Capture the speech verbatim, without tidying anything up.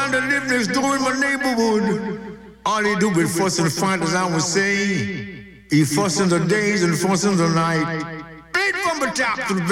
man that live next door in my neighborhood. All he do is fuss and fight, as I was saying. He fuss in the days and fuss in the night. Straight from the top to the